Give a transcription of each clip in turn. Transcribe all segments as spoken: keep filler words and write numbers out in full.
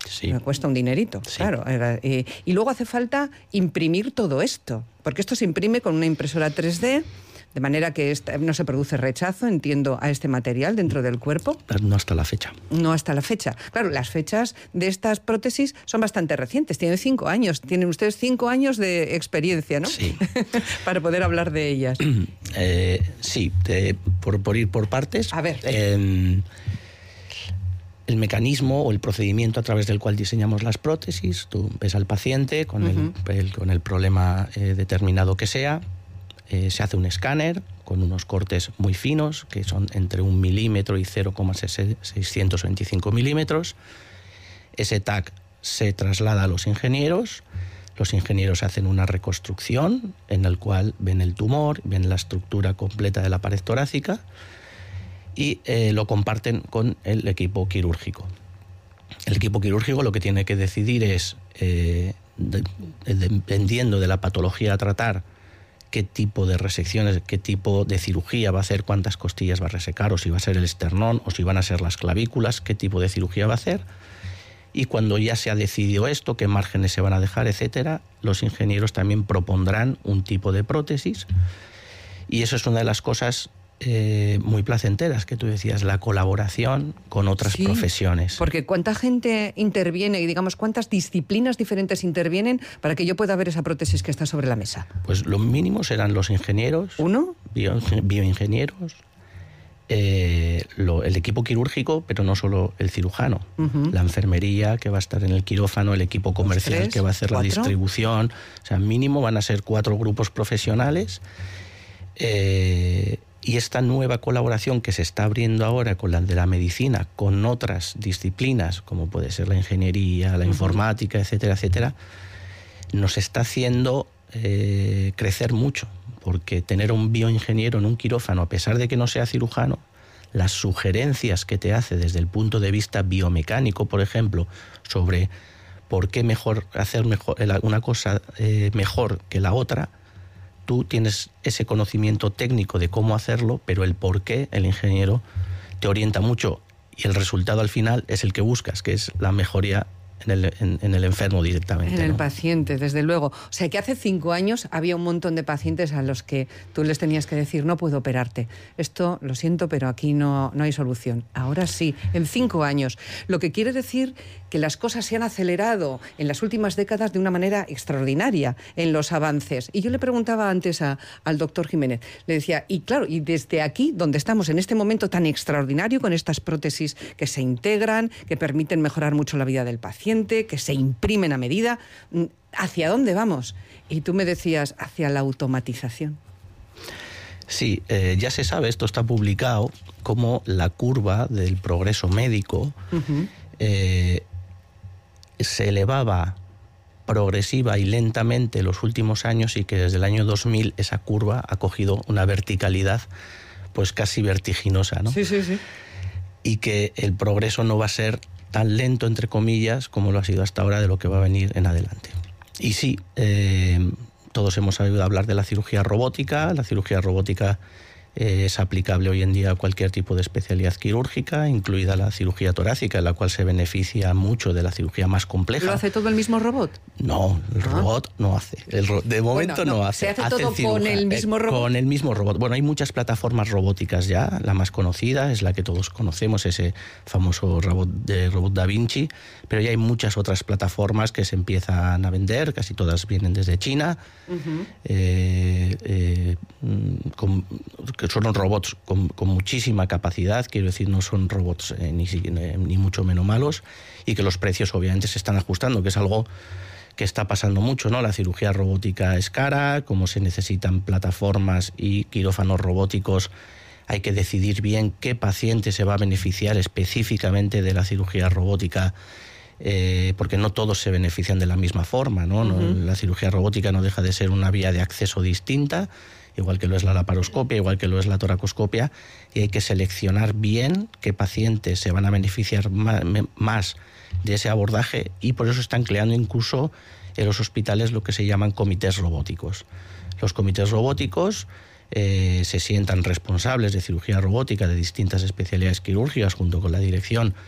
Sí. Me cuesta un dinerito, Sí. claro. Eh, y luego hace falta imprimir todo esto, porque esto se imprime con una impresora tres D, de manera que esta, no se produce rechazo, entiendo, a este material dentro del cuerpo. No hasta la fecha. No hasta la fecha. Claro, las fechas de estas prótesis son bastante recientes, tienen cinco años. Tienen ustedes cinco años de experiencia, ¿no? Sí. Para poder hablar de ellas. Eh, sí, te, por, por ir por partes. A ver. Eh, el mecanismo o el procedimiento a través del cual diseñamos las prótesis, tú ves al paciente con, uh-huh. el, el, con el problema eh, determinado que sea. Eh, se hace un escáner con unos cortes muy finos, que son entre un milímetro y cero coma seiscientos veinticinco milímetros. Ese T A C se traslada a los ingenieros. Los ingenieros hacen una reconstrucción en la cual ven el tumor, ven la estructura completa de la pared torácica y eh, lo comparten con el equipo quirúrgico. El equipo quirúrgico lo que tiene que decidir es, eh, de, de, dependiendo de la patología a tratar, qué tipo de resecciones, qué tipo de cirugía va a hacer, cuántas costillas va a resecar, o si va a ser el esternón, o si van a ser las clavículas, qué tipo de cirugía va a hacer. Y cuando ya se ha decidido esto, qué márgenes se van a dejar, etcétera, los ingenieros también propondrán un tipo de prótesis. Y eso es una de las cosas eh, muy placenteras que tú decías, la colaboración con otras sí, profesiones. Porque ¿cuánta gente interviene y, digamos, cuántas disciplinas diferentes intervienen para que yo pueda ver esa prótesis que está sobre la mesa? Pues lo mínimo serán los ingenieros. ¿Uno? Bio, bioingenieros. Eh, lo, el equipo quirúrgico, pero no solo el cirujano, uh-huh. la enfermería que va a estar en el quirófano, el equipo comercial tres, que va a hacer cuatro. la distribución, o sea, mínimo van a ser cuatro grupos profesionales. Eh, y esta nueva colaboración que se está abriendo ahora con la de la medicina, con otras disciplinas, como puede ser la ingeniería, la uh-huh. informática, etcétera, etcétera, nos está haciendo eh, crecer mucho. Porque tener un bioingeniero en un quirófano, a pesar de que no sea cirujano, las sugerencias que te hace desde el punto de vista biomecánico, por ejemplo, sobre por qué mejor hacer mejor, una cosa eh, mejor que la otra, tú tienes ese conocimiento técnico de cómo hacerlo, pero el por qué el ingeniero te orienta mucho y el resultado al final es el que buscas, que es la mejoría En el, en, en el enfermo directamente. En el ¿no? paciente, desde luego. O sea, que hace cinco años había un montón de pacientes a los que tú les tenías que decir, no puedo operarte. Esto, lo siento, pero aquí no, no hay solución. Ahora sí, en cinco años. Lo que quiere decir que las cosas se han acelerado en las últimas décadas de una manera extraordinaria en los avances. Y yo le preguntaba antes a, al doctor Jiménez, le decía, y claro, y desde aquí, donde estamos en este momento tan extraordinario, con estas prótesis que se integran, que permiten mejorar mucho la vida del paciente, que se imprimen a medida, ¿hacia dónde vamos? Y tú me decías, hacia la automatización. Sí, eh, ya se sabe, esto está publicado, como la curva del progreso médico uh-huh. eh, se elevaba progresiva y lentamente los últimos años y que desde el año dos mil esa curva ha cogido una verticalidad pues casi vertiginosa, ¿no? Sí, sí, sí. Y que el progreso no va a ser tan lento, entre comillas, como lo ha sido hasta ahora de lo que va a venir en adelante. Y sí, eh, todos hemos oído hablar de la cirugía robótica. La cirugía robótica eh, es aplicable hoy en día a cualquier tipo de especialidad quirúrgica, incluida la cirugía torácica, en la cual se beneficia mucho de la cirugía más compleja. ¿Lo hace todo el mismo robot? No, el ¿Ah? robot no hace. El ro- de momento bueno, no, no hace. ¿Se hace, hace todo ciruja, con el mismo robot? Eh, con el mismo robot. Bueno, hay muchas plataformas robóticas ya. La más conocida es la que todos conocemos, ese famoso robot de robot Da Vinci, pero ya hay muchas otras plataformas que se empiezan a vender, casi todas vienen desde China, uh-huh. eh, eh, con, que son robots con, con muchísima capacidad, quiero decir, no son robots eh, ni, ni mucho menos malos, y que los precios obviamente se están ajustando, que es algo que está pasando mucho, ¿no? La cirugía robótica es cara, como se necesitan plataformas y quirófanos robóticos, hay que decidir bien qué paciente se va a beneficiar específicamente de la cirugía robótica, eh, porque no todos se benefician de la misma forma, ¿no? Uh-huh. La cirugía robótica no deja de ser una vía de acceso distinta, igual que lo es la laparoscopia, igual que lo es la toracoscopia, y hay que seleccionar bien qué pacientes se van a beneficiar más de ese abordaje, y por eso están creando incluso en los hospitales lo que se llaman comités robóticos. Los comités robóticos eh, se sientan responsables de cirugía robótica de distintas especialidades quirúrgicas junto con la dirección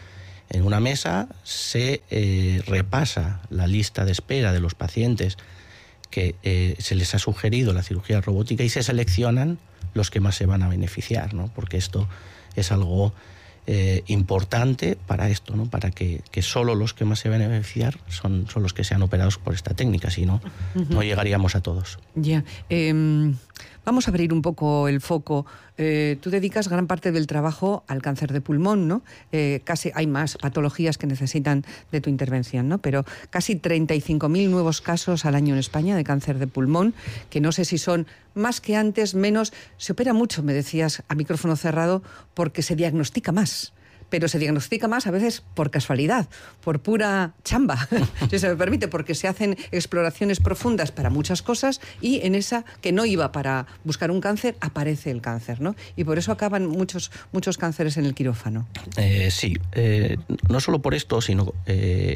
En una mesa se eh, repasa la lista de espera de los pacientes que eh, se les ha sugerido la cirugía robótica y se seleccionan los que más se van a beneficiar, ¿no? Porque esto es algo eh, importante para esto, ¿no? Para que, que solo los que más se van a beneficiar son, son los que sean operados por esta técnica, si no, uh-huh. no llegaríamos a todos. Ya. Eh, vamos a abrir un poco el foco. Eh, tú dedicas gran parte del trabajo al cáncer de pulmón, ¿no? Eh, casi hay más patologías que necesitan de tu intervención, ¿no? Pero casi treinta y cinco mil nuevos casos al año en España de cáncer de pulmón, que no sé si son más que antes, menos. Se opera mucho, me decías, a micrófono cerrado, porque se diagnostica más. Pero se diagnostica más a veces por casualidad, por pura chamba, si se me permite, porque se hacen exploraciones profundas para muchas cosas y en esa que no iba para buscar un cáncer, aparece el cáncer, ¿no? Y por eso acaban muchos, muchos cánceres en el quirófano. Eh, sí, eh, no solo por esto, sino... Eh,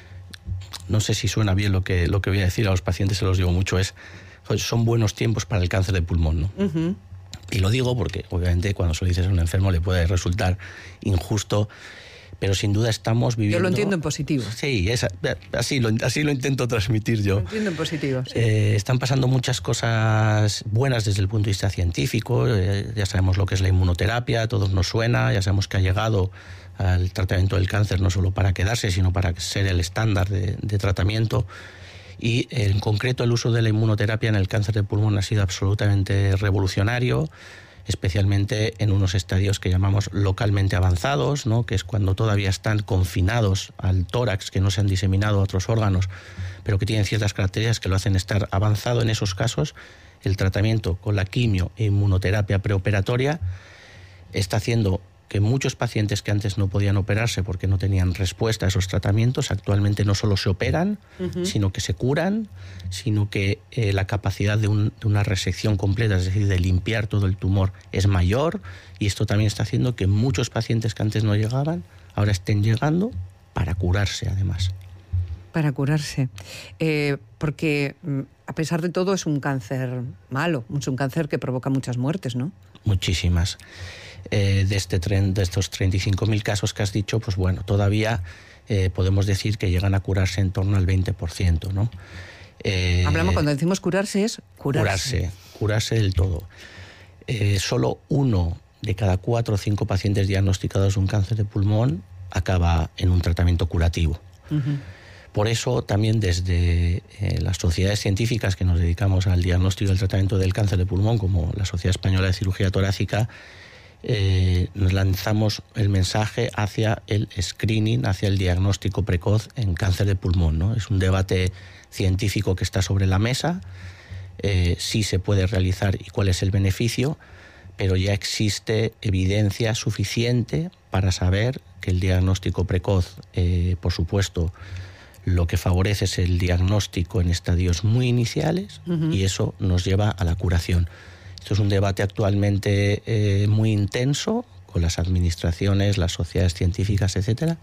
no sé si suena bien lo que, lo que voy a decir, a los pacientes se los digo mucho, es son buenos tiempos para el cáncer de pulmón, ¿no? Uh-huh. Y lo digo porque, obviamente, cuando se lo dices a un enfermo le puede resultar injusto, pero sin duda estamos viviendo... Yo lo entiendo en positivo. Sí, es, así, lo, así lo intento transmitir yo. Lo entiendo en positivo, sí. Eh, están pasando muchas cosas buenas desde el punto de vista científico, eh, ya sabemos lo que es la inmunoterapia, a todos nos suena, ya sabemos que ha llegado al tratamiento del cáncer no solo para quedarse, sino para ser el estándar de, de tratamiento. Y en concreto el uso de la inmunoterapia en el cáncer de pulmón ha sido absolutamente revolucionario, especialmente en unos estadios que llamamos localmente avanzados, ¿no? Que es cuando todavía están confinados al tórax, que no se han diseminado a otros órganos, pero que tienen ciertas características que lo hacen estar avanzado. En esos casos, el tratamiento con la quimio e inmunoterapia preoperatoria está haciendo que muchos pacientes que antes no podían operarse porque no tenían respuesta a esos tratamientos, actualmente no solo se operan, uh-huh. sino que se curan, sino que eh, la capacidad de, un, de una resección completa, es decir, de limpiar todo el tumor, es mayor, y esto también está haciendo que muchos pacientes que antes no llegaban, ahora estén llegando para curarse, además. Para curarse. Eh, porque, a pesar de todo, es un cáncer malo, es un cáncer que provoca muchas muertes, ¿no? Muchísimas. Eh, de, este tren, de estos treinta y cinco mil casos que has dicho, pues bueno, todavía eh, podemos decir que llegan a curarse en torno al veinte por ciento, ¿no? Eh, Hablamos, cuando decimos curarse, es curarse. Curarse, curarse del todo. Eh, solo uno de cada cuatro o cinco pacientes diagnosticados de un cáncer de pulmón acaba en un tratamiento curativo. Uh-huh. Por eso también desde eh, las sociedades científicas que nos dedicamos al diagnóstico y al tratamiento del cáncer de pulmón, como la Sociedad Española de Cirugía Torácica, Eh, nos lanzamos el mensaje hacia el screening, hacia el diagnóstico precoz en cáncer de pulmón, ¿no? Es un debate científico que está sobre la mesa, eh, sí se puede realizar y cuál es el beneficio, pero ya existe evidencia suficiente para saber que el diagnóstico precoz, eh, por supuesto, lo que favorece es el diagnóstico en estadios muy iniciales, uh-huh. y eso nos lleva a la curación. Esto es un debate actualmente eh, muy intenso con las administraciones, las sociedades científicas, etcétera.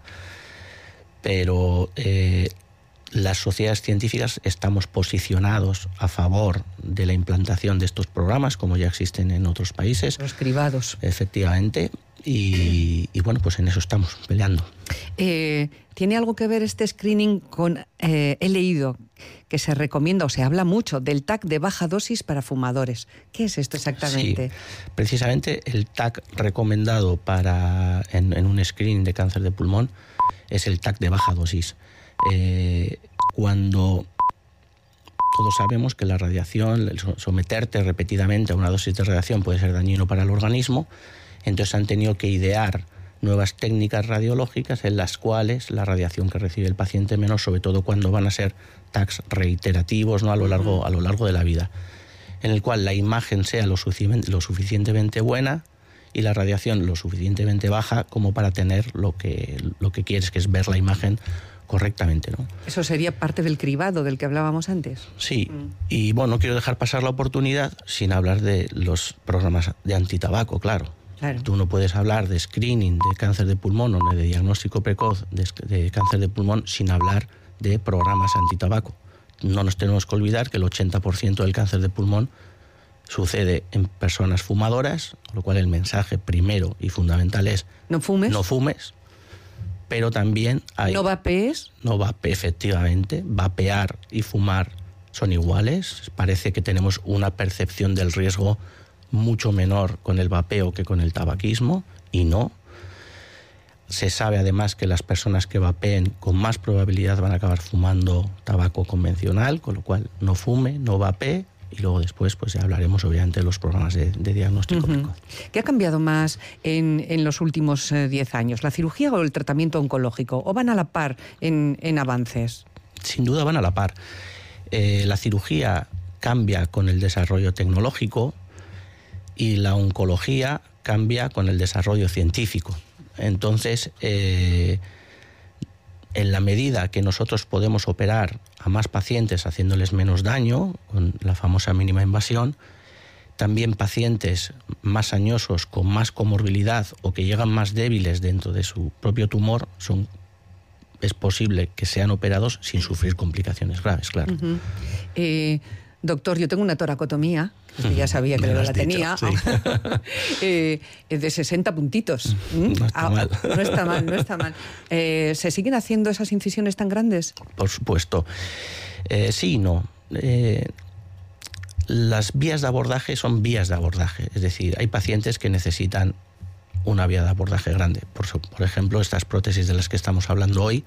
Pero eh, las sociedades científicas estamos posicionados a favor de la implantación de estos programas, como ya existen en otros países. Los cribados. Efectivamente. Y, y bueno, pues en eso estamos peleando. Eh, ¿Tiene algo que ver este screening con... Eh, he leído que se recomienda o se habla mucho del T A C de baja dosis para fumadores. ¿Qué es esto exactamente? Sí, precisamente el T A C recomendado para en, en un screening de cáncer de pulmón es el T A C de baja dosis. Eh, cuando todos sabemos que la radiación, el someterte repetidamente a una dosis de radiación puede ser dañino para el organismo, entonces han tenido que idear nuevas técnicas radiológicas en las cuales la radiación que recibe el paciente menos, sobre todo cuando van a ser T A Cs reiterativos, ¿no? a lo largo, a lo largo de la vida, en el cual la imagen sea lo suficientemente, lo suficientemente buena y la radiación lo suficientemente baja como para tener lo que, lo que quieres, que es ver la imagen correctamente, ¿no? Eso sería parte del cribado del que hablábamos antes. Sí, mm. y bueno, no quiero dejar pasar la oportunidad sin hablar de los programas de antitabaco, claro. Claro. Tú no puedes hablar de screening de cáncer de pulmón o de diagnóstico precoz de, de cáncer de pulmón sin hablar de programas antitabaco. No nos tenemos que olvidar que el ochenta por ciento del cáncer de pulmón sucede en personas fumadoras, con lo cual el mensaje primero y fundamental es no fumes. No fumes, pero también hay... ¿No vapees? No vape, efectivamente. Vapear y fumar son iguales. Parece que tenemos una percepción del riesgo mucho menor con el vapeo que con el tabaquismo, y no. Se sabe además que las personas que vapeen con más probabilidad van a acabar fumando tabaco convencional, con lo cual no fume, no vapee, y luego después pues ya hablaremos obviamente de los programas de, de diagnóstico uh-huh. precoz. ¿Qué ha cambiado más en, en los últimos diez eh, años? ¿La cirugía o el tratamiento oncológico? ¿O van a la par en, en avances? Sin duda van a la par. Eh, la cirugía cambia con el desarrollo tecnológico y la oncología cambia con el desarrollo científico. Entonces, eh, en la medida que nosotros podemos operar a más pacientes haciéndoles menos daño, con la famosa mínima invasión, también pacientes más añosos, con más comorbilidad o que llegan más débiles dentro de su propio tumor, son, es posible que sean operados sin sufrir complicaciones graves, claro. Uh-huh. eh, doctor, yo tengo una toracotomía, que ya sabía que la tenía, dicho, sí. eh, de sesenta puntitos. No está ah, mal. No está mal, no está mal. Eh, ¿Se siguen haciendo esas incisiones tan grandes? Por supuesto. Eh, sí y no. Eh, las vías de abordaje son vías de abordaje. Es decir, hay pacientes que necesitan una vía de abordaje grande. Por, por ejemplo, estas prótesis de las que estamos hablando hoy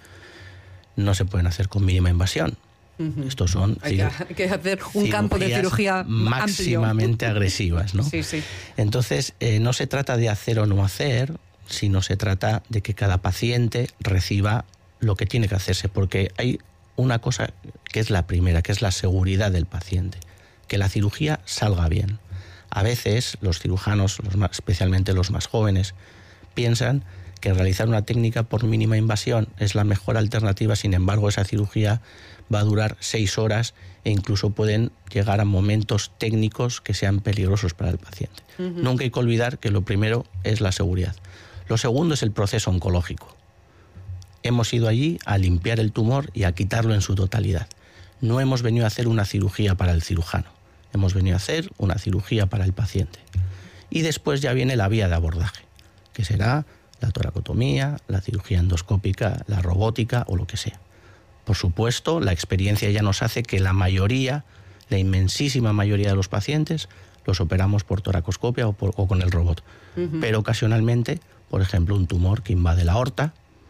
no se pueden hacer con mínima invasión. Uh-huh. Estos son hay, que, hay que hacer un campo de cirugía máximamente amplio. Agresivas, ¿no? Sí, sí. Entonces, eh, no se trata de hacer o no hacer, sino se trata de que cada paciente reciba lo que tiene que hacerse, porque hay una cosa que es la primera, que es la seguridad del paciente, que la cirugía salga bien. A veces los cirujanos, los más, especialmente los más jóvenes, piensan que realizar una técnica por mínima invasión es la mejor alternativa, sin embargo esa cirugía va a durar seis horas e incluso pueden llegar a momentos técnicos que sean peligrosos para el paciente. Uh-huh. Nunca hay que olvidar que lo primero es la seguridad. Lo segundo es el proceso oncológico. Hemos ido allí a limpiar el tumor y a quitarlo en su totalidad. No hemos venido a hacer una cirugía para el cirujano. Hemos venido a hacer una cirugía para el paciente. Y después ya viene la vía de abordaje, que será la toracotomía, la cirugía endoscópica, la robótica o lo que sea. Por supuesto, la experiencia ya nos hace que la mayoría, la inmensísima mayoría de los pacientes, los operamos por toracoscopia o, por, o con el robot. Uh-huh. Pero ocasionalmente, por ejemplo, un tumor que invade la aorta,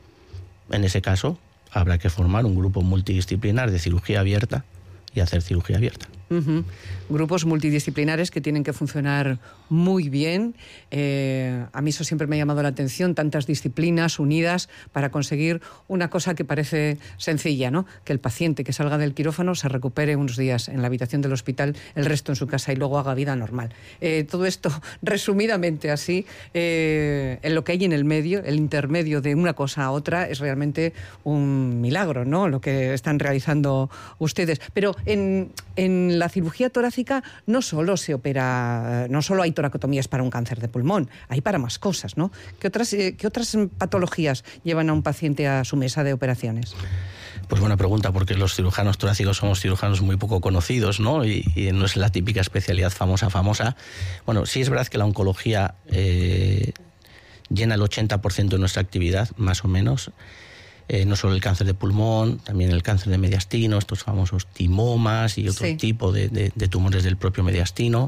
en ese caso habrá que formar un grupo multidisciplinar de cirugía abierta y hacer cirugía abierta. Uh-huh. Grupos multidisciplinares que tienen que funcionar muy bien. Eh, a mí eso siempre me ha llamado la atención, tantas disciplinas unidas para conseguir una cosa que parece sencilla, ¿no? Que el paciente que salga del quirófano se recupere unos días en la habitación del hospital, el resto en su casa y luego haga vida normal. Eh, todo esto, resumidamente así, eh, en lo que hay en el medio, el intermedio de una cosa a otra, es realmente un milagro, ¿no? Lo que están realizando ustedes. Pero en, en la cirugía torácica no solo se opera, no solo hay toracotomías para un cáncer de pulmón, hay para más cosas, ¿no? ¿Qué otras, eh, qué otras patologías llevan a un paciente a su mesa de operaciones? Pues buena pregunta, porque los cirujanos torácicos somos cirujanos muy poco conocidos, ¿no? Y, y no es la típica especialidad famosa, famosa. Bueno, sí es verdad que la oncología eh, llena el ochenta por ciento de nuestra actividad, más o menos. Eh, no solo el cáncer de pulmón, también el cáncer de mediastino, estos famosos timomas y otro sí. tipo de, de, de tumores del propio mediastino.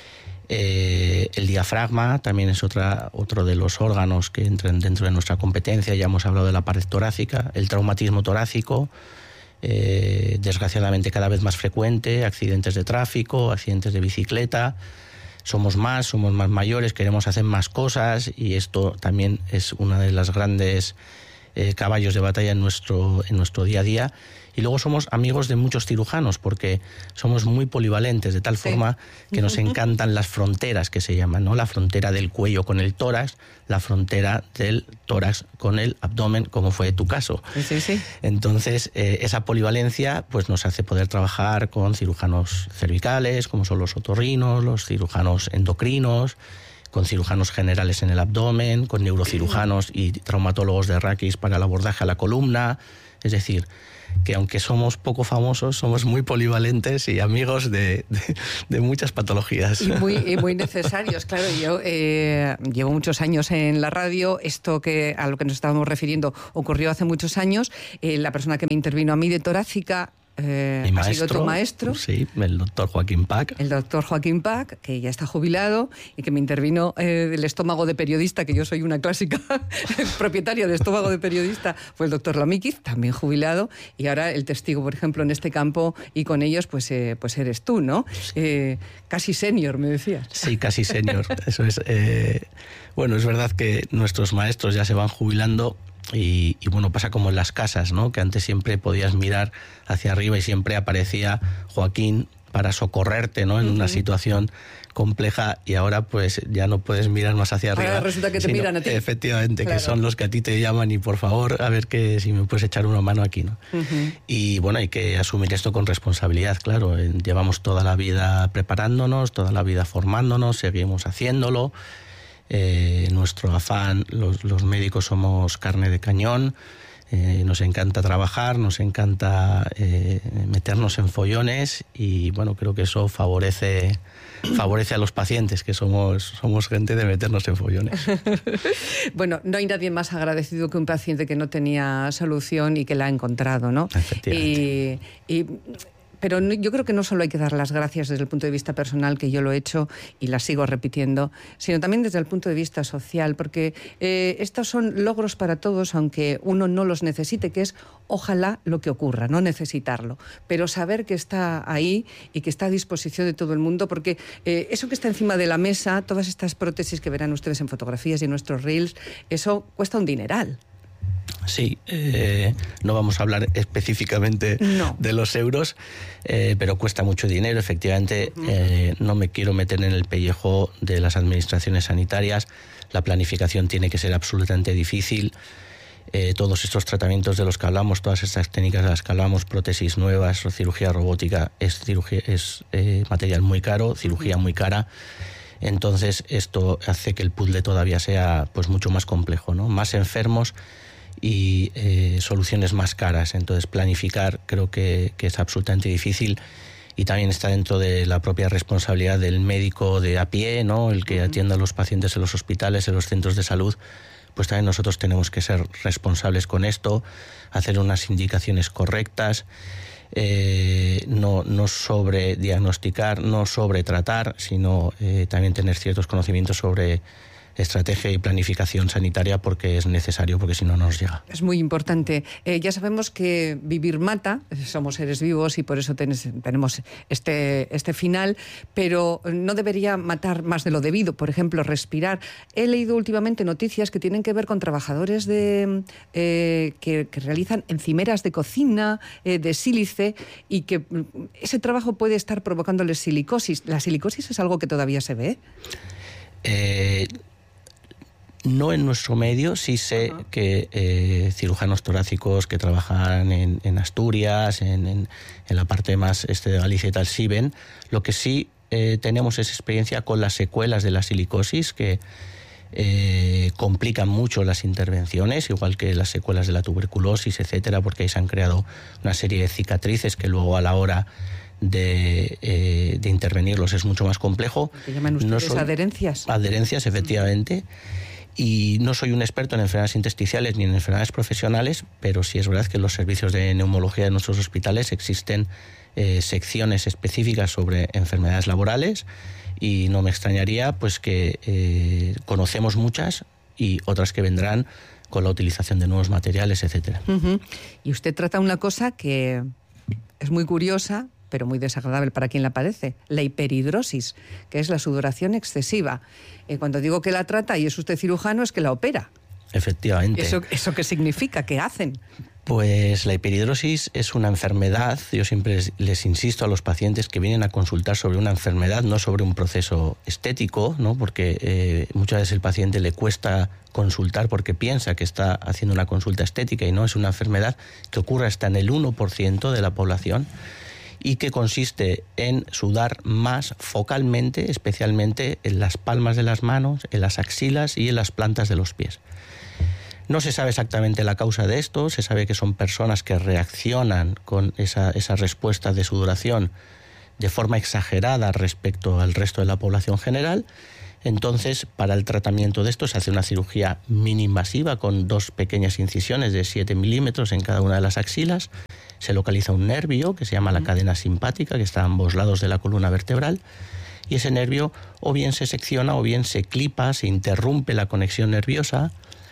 Eh, el diafragma también es otra, otro de los órganos que entran dentro de nuestra competencia. Ya hemos hablado de la pared torácica, el traumatismo torácico, eh, desgraciadamente cada vez más frecuente, accidentes de tráfico, accidentes de bicicleta. Somos más, somos más mayores, queremos hacer más cosas y esto también es una de las grandes Eh, caballos de batalla en nuestro, en nuestro día a día. Y luego somos amigos de muchos cirujanos porque somos muy polivalentes, de tal sí. forma que nos encantan las fronteras que se llaman, ¿no? La frontera del cuello con el tórax, la frontera del tórax con el abdomen, como fue tu caso. Sí, sí. Entonces, eh, esa polivalencia pues, nos hace poder trabajar con cirujanos cervicales, como son los otorrinos, los cirujanos endocrinos, con cirujanos generales en el abdomen, con neurocirujanos y traumatólogos de raquis para el abordaje a la columna. Es decir, que aunque somos poco famosos, somos muy polivalentes y amigos de, de, de muchas patologías. Y muy, y muy necesarios, claro. Yo eh, llevo muchos años en la radio. Esto que a lo que nos estábamos refiriendo ocurrió hace muchos años. Eh, la persona que me intervino a mí de torácica Eh, Mi ha maestro, sido tu maestro. Sí, el doctor Joaquín Pac. El doctor Joaquín Pac, que ya está jubilado y que me intervino eh, del estómago de periodista, que yo soy una clásica propietaria de estómago de periodista, fue el doctor Lomíquiz, también jubilado, y ahora el testigo, por ejemplo, en este campo y con ellos, pues, eh, pues eres tú, ¿no? Eh, casi senior, me decías. Sí, casi senior, eso es. Eh, bueno, es verdad que nuestros maestros ya se van jubilando. Y, y bueno, pasa como en las casas, ¿no? Que antes siempre podías mirar hacia arriba y siempre aparecía Joaquín para socorrerte, ¿no? En uh-huh. una situación compleja, y ahora pues ya no puedes mirar más hacia arriba. Ahora resulta que te sino, miran a ti. Efectivamente, claro. que son los que a ti te llaman y por favor, a ver que si me puedes echar una mano aquí, ¿no? Uh-huh. Y bueno, hay que asumir esto con responsabilidad, claro. Llevamos toda la vida preparándonos, toda la vida formándonos, seguimos haciéndolo. Eh, nuestro afán, los, los médicos somos carne de cañón, eh, nos encanta trabajar, nos encanta eh, meternos en follones, y bueno, creo que eso favorece favorece a los pacientes, que somos, somos gente de meternos en follones. Bueno, no hay nadie más agradecido que un paciente que no tenía solución y que la ha encontrado, ¿no? Efectivamente. Y, y Pero yo creo que no solo hay que dar las gracias desde el punto de vista personal, que yo lo he hecho y las sigo repitiendo, sino también desde el punto de vista social, porque eh, estos son logros para todos, aunque uno no los necesite, que es ojalá lo que ocurra, no necesitarlo, pero saber que está ahí y que está a disposición de todo el mundo, porque eh, eso que está encima de la mesa, todas estas prótesis que verán ustedes en fotografías y en nuestros reels, eso cuesta un dineral. Sí, eh, no vamos a hablar específicamente no. de los euros, eh, pero cuesta mucho dinero, efectivamente. Uh-huh. eh, no me quiero meter en el pellejo de las administraciones sanitarias. La planificación tiene que ser absolutamente difícil. Eh, todos estos tratamientos de los que hablamos, todas estas técnicas de las que hablamos, prótesis nuevas o cirugía robótica, es, cirugía, es eh, material muy caro, cirugía uh-huh. muy cara. Entonces esto hace que el puzzle todavía sea pues mucho más complejo, ¿no? Más enfermos y eh, soluciones más caras. Entonces planificar creo que, que es absolutamente difícil, y también está dentro de la propia responsabilidad del médico de a pie, ¿no? El que atienda a los pacientes en los hospitales, en los centros de salud. Pues también nosotros tenemos que ser responsables con esto, hacer unas indicaciones correctas, eh, no, no sobre diagnosticar, no sobre tratar, sino eh, también tener ciertos conocimientos sobre estrategia y planificación sanitaria, porque es necesario, porque si no nos llega. Es muy importante. Eh, ya sabemos que vivir mata, somos seres vivos y por eso tenés, tenemos este, este final, pero no debería matar más de lo debido. Por ejemplo, respirar. He leído últimamente noticias que tienen que ver con trabajadores de, eh, que, que realizan encimeras de cocina, eh, de sílice, y que ese trabajo puede estar provocándoles silicosis. ¿La silicosis es algo que todavía se ve? Eh... No en nuestro medio, sí sé uh-huh. que eh, cirujanos torácicos que trabajan en, en Asturias, en, en, en la parte más este de Galicia y tal, sí ven. Lo que sí eh, tenemos es experiencia con las secuelas de la silicosis, que eh, complican mucho las intervenciones, igual que las secuelas de la tuberculosis, etcétera, porque ahí se han creado una serie de cicatrices que luego a la hora de, eh, de intervenirlos es mucho más complejo. ¿Qué llaman ustedes? No son adherencias? Adherencias, efectivamente. Uh-huh. Y no soy un experto en enfermedades intersticiales ni en enfermedades profesionales, pero sí es verdad que en los servicios de neumología de nuestros hospitales existen eh, secciones específicas sobre enfermedades laborales, y no me extrañaría pues que eh, conocemos muchas y otras que vendrán con la utilización de nuevos materiales, etcétera. Uh-huh. Y usted trata una cosa que es muy curiosa, pero muy desagradable para quien la padece, la hiperhidrosis, que es la sudoración excesiva. Eh, cuando digo que la trata y es usted cirujano, es que la opera. Efectivamente. ¿Eso, eso qué significa? ¿Qué hacen? Pues la hiperhidrosis es una enfermedad. Yo siempre les, les insisto a los pacientes que vienen a consultar sobre una enfermedad, no sobre un proceso estético, ¿no? Porque eh, muchas veces el paciente le cuesta consultar porque piensa que está haciendo una consulta estética, y no, es una enfermedad que ocurre hasta en el uno por ciento de la población, y que consiste en sudar más focalmente, especialmente en las palmas de las manos, en las axilas y en las plantas de los pies. No se sabe exactamente la causa de esto, se sabe que son personas que reaccionan con esa, esa respuesta de sudoración de forma exagerada respecto al resto de la población general. Entonces, para el tratamiento de esto se hace una cirugía mini-invasiva con dos pequeñas incisiones de siete milímetros en cada una de las axilas. Se localiza un nervio que se llama la cadena simpática, que está a ambos lados de la columna vertebral, y ese nervio o bien se secciona o bien se clipa, se interrumpe la conexión nerviosa.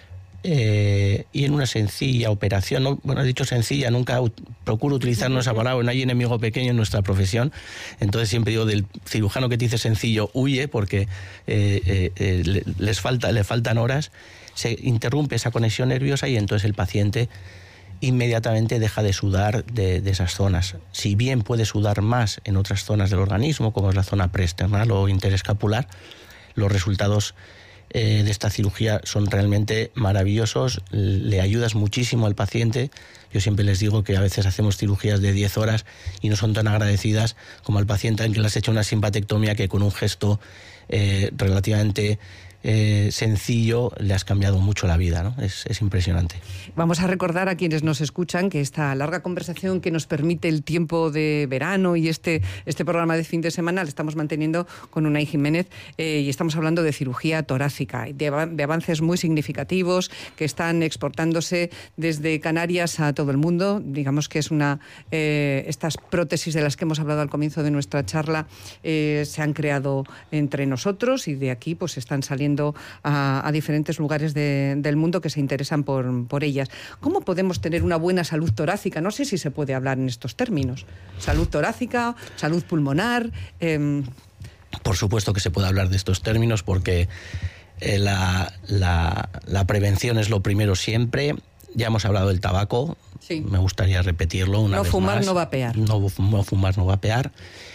Eh, y en una sencilla operación, no, bueno, he dicho sencilla, nunca ut- procuro utilizar esa palabra, no hay enemigo pequeño en nuestra profesión, entonces siempre digo, del cirujano que te dice sencillo, huye, porque eh, eh, eh, le, les falta, le faltan horas, se interrumpe esa conexión nerviosa y entonces el paciente inmediatamente deja de sudar de, de esas zonas. Si bien puede sudar más en otras zonas del organismo, como es la zona preesternal o interescapular, los resultados Eh, de esta cirugía son realmente maravillosos, le ayudas muchísimo al paciente. Yo siempre les digo que a veces hacemos cirugías de diez horas y no son tan agradecidas como al paciente en que le has hecho una simpatectomía, que con un gesto eh, relativamente eh, sencillo le has cambiado mucho la vida, ¿no? Es, es impresionante. Vamos a recordar a quienes nos escuchan que esta larga conversación que nos permite el tiempo de verano y este, este programa de fin de semana le estamos manteniendo con Unai Jiménez eh, y estamos hablando de cirugía torácica, de, de avances muy significativos que están exportándose desde Canarias a todo el mundo. Digamos que es una eh, estas prótesis de las que hemos hablado al comienzo de nuestra charla eh, se han creado entre nosotros y de aquí pues están saliendo A, a diferentes lugares de, del mundo que se interesan por, por ellas. ¿Cómo podemos tener una buena salud torácica? No sé si se puede hablar en estos términos. Salud torácica, salud pulmonar. Eh... Por supuesto que se puede hablar de estos términos porque eh, la, la, la prevención es lo primero siempre. Ya hemos hablado del tabaco, sí. Me gustaría repetirlo una no vez fumar, más. No vapear. No, no fumar, no vapear.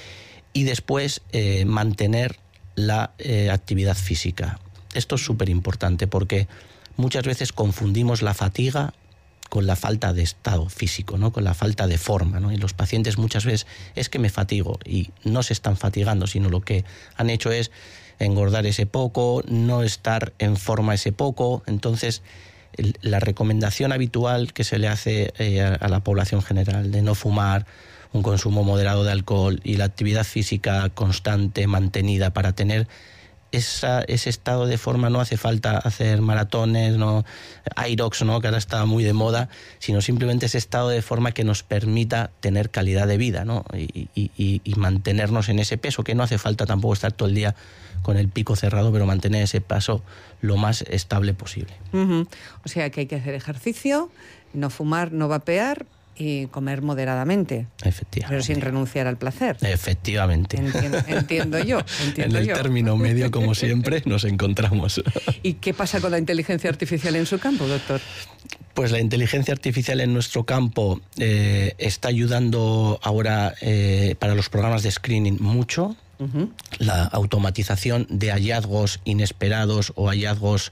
Y después eh, mantener la eh, actividad física. Esto es súper importante porque muchas veces confundimos la fatiga con la falta de estado físico, ¿no? Con la falta de forma, ¿no? Y los pacientes muchas veces es que me fatigo y no se están fatigando, sino lo que han hecho es engordar ese poco, no estar en forma ese poco. Entonces, el, la recomendación habitual que se le hace eh, a, a la población general de no fumar, un consumo moderado de alcohol y la actividad física constante, mantenida para tener esa, ese estado de forma. No hace falta hacer maratones, no Irox, ¿no? Que ahora está muy de moda, sino simplemente ese estado de forma que nos permita tener calidad de vida, ¿no? y, y, y mantenernos en ese peso, que no hace falta tampoco estar todo el día con el pico cerrado, pero mantener ese paso lo más estable posible. Uh-huh. O sea que hay que hacer ejercicio, no fumar, no vapear y comer moderadamente. Efectivamente. Pero sin renunciar al placer. Efectivamente. Entiendo, entiendo yo. Entiendo en el yo. término medio, como siempre, nos encontramos. ¿Y qué pasa con la inteligencia artificial en su campo, doctor? Pues la inteligencia artificial en nuestro campo eh, está ayudando ahora eh, para los programas de screening mucho. Uh-huh. La automatización de hallazgos inesperados o hallazgos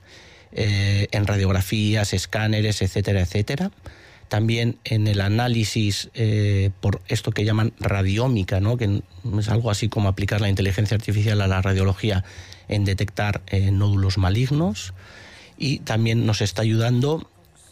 eh, en radiografías, escáneres, etcétera, etcétera. También en el análisis eh, por esto que llaman radiómica, ¿no? Que es algo así como aplicar la inteligencia artificial a la radiología en detectar eh, nódulos malignos. Y también nos está ayudando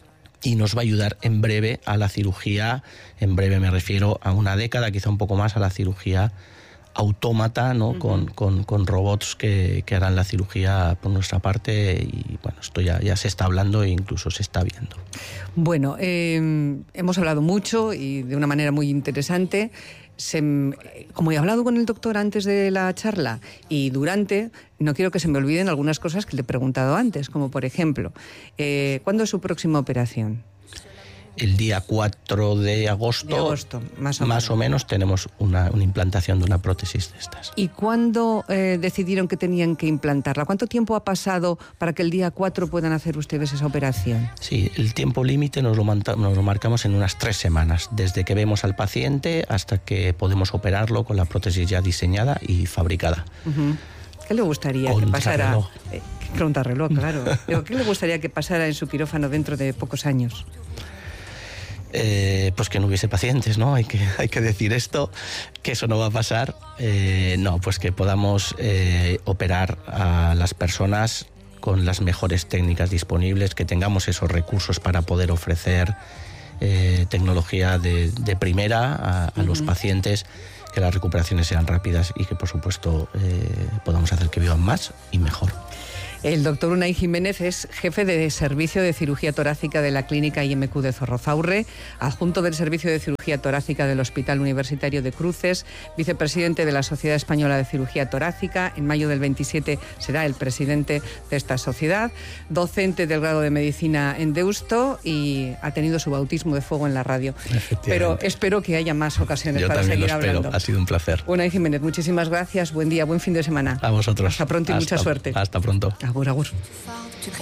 y nos va a ayudar en breve a la cirugía, en breve me refiero a una década, quizá un poco más, a la cirugía autómata, ¿no? Uh-huh. con, con, con robots que, que harán la cirugía por nuestra parte, y bueno, esto ya, ya se está hablando e incluso se está viendo. Bueno, eh, hemos hablado mucho y de una manera muy interesante. Se, como he hablado con el doctor antes de la charla y durante, no quiero que se me olviden algunas cosas que le he preguntado antes, como por ejemplo, eh, ¿cuándo es su próxima operación? El día cuatro de agosto, de agosto más, o, más menos. o menos tenemos una, una implantación de una prótesis de estas. ¿Y cuándo eh, decidieron que tenían que implantarla? ¿Cuánto tiempo ha pasado para que el día cuatro puedan hacer ustedes esa operación? Sí, el tiempo límite nos lo, manta, nos lo marcamos en unas tres semanas, desde que vemos al paciente hasta que podemos operarlo con la prótesis ya diseñada y fabricada. Uh-huh. ¿Qué le gustaría que pasara? Eh, contrarreloj, claro. Digo, ¿qué le gustaría que pasara en su quirófano dentro de pocos años? Eh, pues que no hubiese pacientes, ¿no? Hay que, hay que decir esto, que eso no va a pasar. Eh, no, pues que podamos eh, operar a las personas con las mejores técnicas disponibles, que tengamos esos recursos para poder ofrecer eh, tecnología de, de primera a, a uh-huh. los pacientes, que las recuperaciones sean rápidas y que, por supuesto, eh, podamos hacer que vivan más y mejor. El doctor Unai Jiménez es jefe de Servicio de Cirugía Torácica de la Clínica I M Q de Zorrozaurre, adjunto del Servicio de Cirugía Torácica del Hospital Universitario de Cruces, vicepresidente de la Sociedad Española de Cirugía Torácica. En mayo del veintisiete será el presidente de esta sociedad, docente del grado de Medicina en Deusto y ha tenido su bautismo de fuego en la radio. Pero espero que haya más ocasiones Yo para seguir lo espero. hablando. Ha sido un placer. Unai Jiménez, muchísimas gracias. Buen día, buen fin de semana. A vosotros. Hasta pronto y hasta, mucha suerte. Hasta pronto. Agur, agur.